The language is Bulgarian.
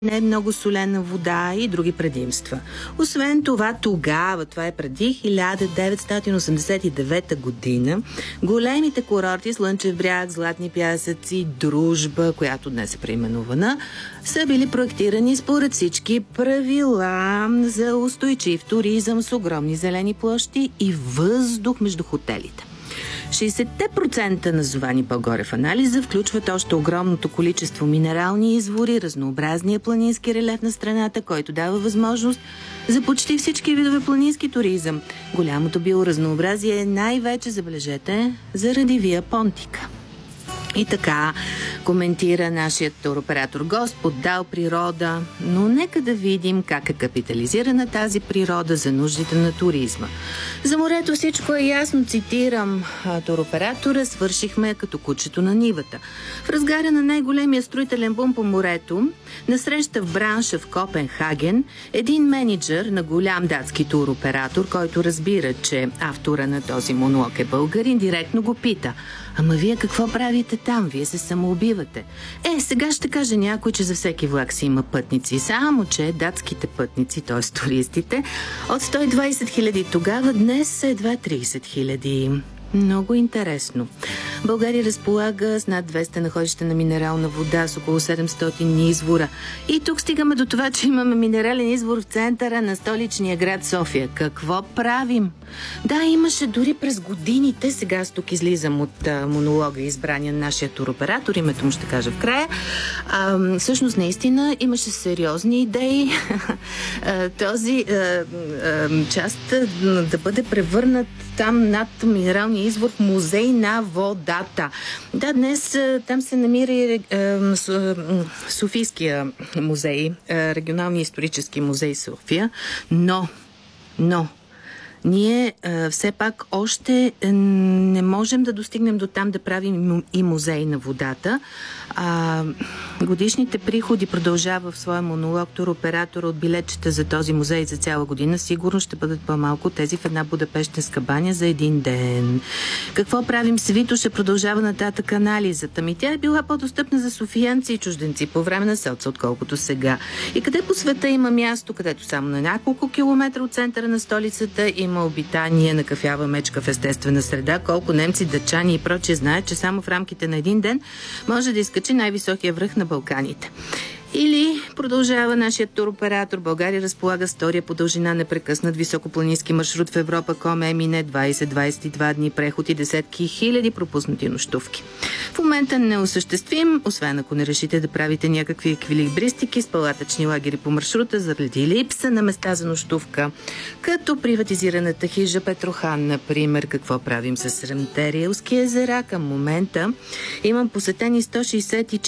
не е много солена вода и други предимства. Освен това, тогава, това е преди 1989 година, големите курорти Слънчев бряг, Златни пясъци, Дружба, която днес е преименувана, са били проектирани според всички правила за устойчив туризъм с огромни зелени площи и въздух между хотелите. 60% назовани по-горе в анализа включват още огромното количество минерални извори, разнообразния планински релеф на страната, който дава възможност за почти всички видове планински туризъм. Голямото биоразнообразие е най-вече, забележете, заради Вия Понтика. И така коментира нашият туроператор Господ дал природа, но нека да видим как е капитализирана тази природа за нуждите на туризма. За морето всичко е ясно, цитирам туроператора, свършихме като кучето на нивата. В разгаря на най-големия строителен бум по морето, насреща в бранша в Копенхаген, един мениджър на голям датски туроператор, който разбира, че автора на този монолог е българин, директно го пита: ама вие какво правите там? Вие се самоубивате. Сега ще каже някой, че за всеки влак си има пътници. Само че датските пътници, т.е. туристите, от 120 хиляди тогава, днес са едва 30 хиляди. Много интересно. България разполага с над 200 находища на минерална вода, с около 700 извора. И тук стигаме до това, че имаме минерален извор в центъра на столичния град София. Какво правим? Да, имаше дори през годините, сега аз тук излизам от монолога, избрания на нашия туроператор, името му ще кажа в края. Всъщност, наистина, имаше сериозни идеи този част да бъде превърнат там над минералния извор в музей на водата. Да, днес там се намира и Софийския музей, регионалния исторически музей София, но ние все пак още не можем да достигнем до там да правим и музей на водата. Годишните приходи, продължава в своя монолог туроператора, от билетчета за този музей за цяла година сигурно ще бъдат по-малко тези в една будапещенска баня за един ден. Какво правим с Витоша? Продължава нататък анализата ми. Тя е била по-достъпна за софиянци и чужденци по време на селца, отколкото сега. И къде по света има място, където само на няколко километра от центъра на столицата има обитание на кафява мечка в естествена среда, колко немци, дъчани и прочие знаят, че само в рамките на един ден може да изкачи най-високия връх на Балканите. Или продължава нашият туроператор: България разполага с втория по дължина непрекъснат високопланински маршрут в Европа, Коме мине 20-22 дни преход и десетки хиляди пропуснати нощувки. В момента неосъществим, освен ако не решите да правите някакви еквилибристики с палатъчни лагери по маршрута заради липса на места за нощувка, като приватизираната хижа Петрохан, например. Какво правим с Ремтериелски езера? Към момента имам посетени 164